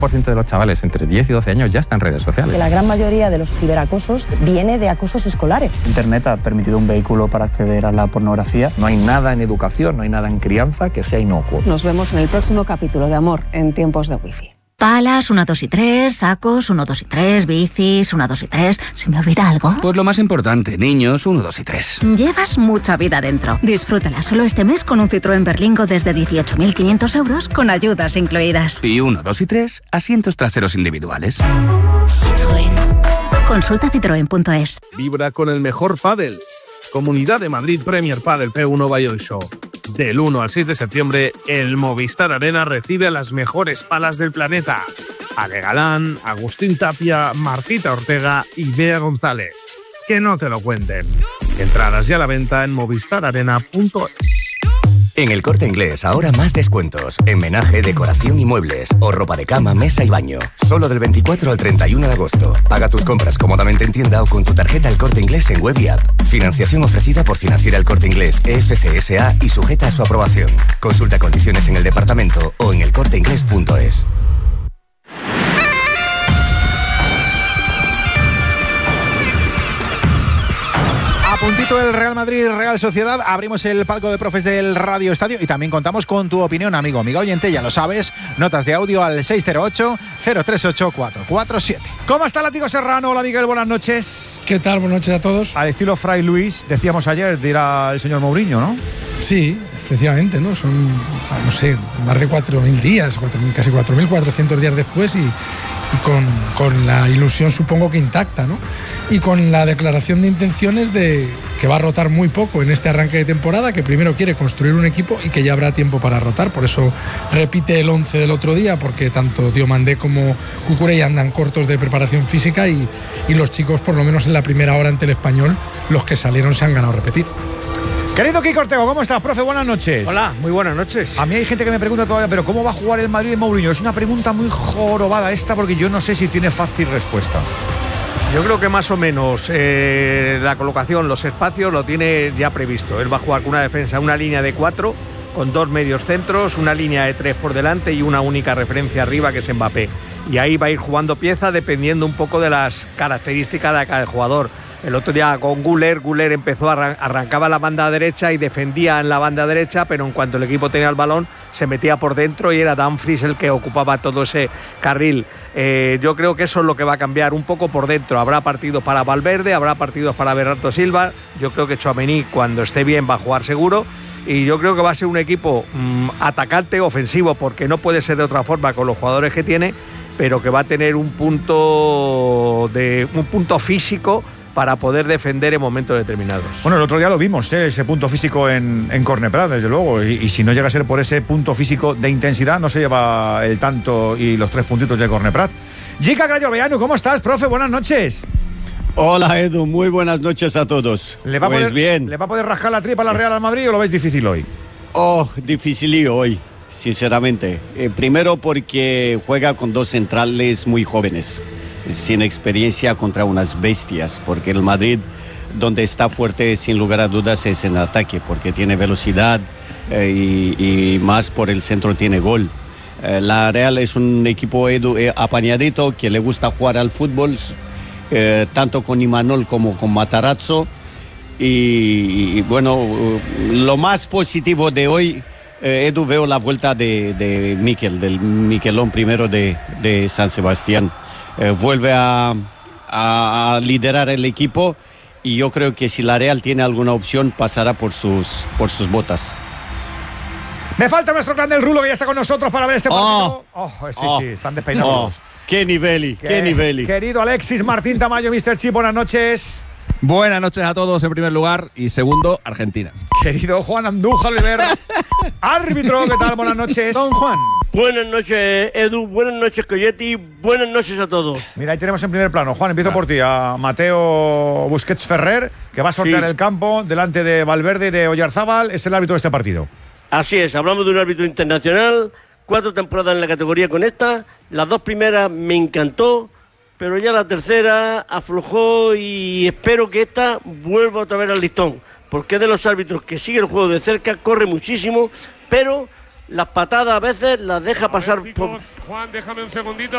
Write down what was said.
de los chavales entre 10 y 12 años ya está en redes sociales. La gran mayoría de los ciberacosos viene de acosos escolares. Internet ha permitido un vehículo para acceder a la pornografía. No hay nada en educación, no hay nada en crianza que sea inocuo. Nos vemos en el próximo capítulo de Amor en tiempos de wifi. Palas, 1, 2 y 3, sacos, 1, 2 y 3, bicis, 1, 2 y 3. ¿Se me olvida algo? Pues lo más importante, niños, 1, 2 y 3. Llevas mucha vida dentro. Disfrútala solo este mes con un Citroën Berlingo desde 18.500 euros con ayudas incluidas. Y 1, 2 y 3, asientos traseros individuales. Citroën. Consulta citroen.es. Vibra con el mejor pádel. Comunidad de Madrid Premier Padel P1 Bayo Show. Del 1 al 6 de septiembre, el Movistar Arena recibe a las mejores palas del planeta. Ale Galán, Agustín Tapia, Martita Ortega y Bea González. Que no te lo cuenten. Entradas ya a la venta en movistararena.es. En El Corte Inglés, ahora más descuentos. En menaje, decoración y muebles. O ropa de cama, mesa y baño. Solo del 24 al 31 de agosto. Paga tus compras cómodamente en tienda o con tu tarjeta El Corte Inglés en web y app. Financiación ofrecida por Financiera El Corte Inglés, EFCSA y sujeta a su aprobación. Consulta condiciones en el departamento o en elcorteinglés.es. Puntito del Real Madrid, Real Sociedad. Abrimos el palco de profes del Radio Estadio y también contamos con tu opinión, amigo, amiga oyente, ya lo sabes. Notas de audio al 608-038-447. ¿Cómo está Látigo Serrano? Hola, Miguel, buenas noches. ¿Qué tal? Buenas noches a todos. Al estilo Fray Luis, decíamos ayer, dirá el señor Mourinho, ¿no? Sí, efectivamente, ¿no? Son, no sé, más de 4.000 días, casi 4.400 días después y con la ilusión supongo que intacta, ¿no? Y con la declaración de intenciones de que va a rotar muy poco en este arranque de temporada, que primero quiere construir un equipo y que ya habrá tiempo para rotar. Por eso repite el 11 del otro día, porque tanto Diomandé como Cucurella andan cortos de preparación física y los chicos, por lo menos en la primera hora ante el Español, los que salieron se han ganado repetir. Querido Kiko Ortego, ¿cómo estás, profe? Buenas noches. Hola, muy buenas noches. A mí hay gente que me pregunta todavía, ¿pero cómo va a jugar el Madrid de Mourinho? Es una pregunta muy jorobada esta, porque yo no sé si tiene fácil respuesta. Yo creo que más o menos la colocación, los espacios lo tiene ya previsto. Él va a jugar con una defensa, una línea de 4, con 2 medios centros, una línea de 3 por delante y una única referencia arriba que es Mbappé. Y ahí va a ir jugando piezas dependiendo un poco de las características de cada jugador. El otro día con Güler empezó, arrancaba la banda derecha y defendía en la banda derecha, pero en cuanto el equipo tenía el balón se metía por dentro y era Dumfries el que ocupaba todo ese carril. Yo creo que eso es lo que va a cambiar un poco por dentro. Habrá partidos para Valverde, habrá partidos para Bernardo Silva. Yo creo que Tchouaméni, cuando esté bien, va a jugar seguro. Y yo creo que va a ser un equipo atacante, ofensivo, porque no puede ser de otra forma con los jugadores que tiene, pero que va a tener un punto físico para poder defender en momentos determinados. Bueno, el otro día lo vimos, ese punto físico en Corneprat, desde luego, y si no llega a ser por ese punto físico de intensidad, no se lleva el tanto y los 3 puntitos de Corneprat. Jica Grayoveanu, ¿cómo estás, profe? Buenas noches. Hola, Edu, muy buenas noches a todos. ¿Le va a poder rascar la tripa a la Real al Madrid o lo ves difícil hoy? Dificilío hoy, sinceramente. Primero porque juega con 2 centrales muy jóvenes, sin experiencia contra unas bestias, porque el Madrid, donde está fuerte sin lugar a dudas, es en ataque, porque tiene velocidad y más por el centro tiene gol. La Real es un equipo apañadito que le gusta jugar al fútbol, tanto con Imanol como con Matarazzo. Y bueno, lo más positivo de hoy, Edu, veo la vuelta de Mikel, del Mikelón primero de San Sebastián. Vuelve a liderar el equipo y yo creo que si la Real tiene alguna opción pasará por sus botas. Me falta nuestro grande el Rulo, que ya está con nosotros para ver este partido. Sí, están despeinados. ¡Qué nivel! Querido Alexis Martín Tamayo, Mr. Chip, buenas noches. Buenas noches a todos en primer lugar y segundo, Argentina. Querido Juan Andújar Oliver, árbitro, ¿qué tal? Buenas noches. Don Juan. Buenas noches, Edu, buenas noches, Coyetti, buenas noches a todos. Mira, ahí tenemos en primer plano, Juan, empiezo por ti, a Mateo Busquets Ferrer, que va a sortear el campo delante de Valverde y de Oyarzábal, es el árbitro de este partido. Así es, hablamos de un árbitro internacional, 4 temporadas en la categoría con esta, las 2 primeras me encantó, pero ya la tercera aflojó y espero que esta vuelva otra vez al listón, porque es de los árbitros que sigue el juego de cerca, corre muchísimo, pero las patadas a veces las deja pasar por... Juan, déjame un segundito.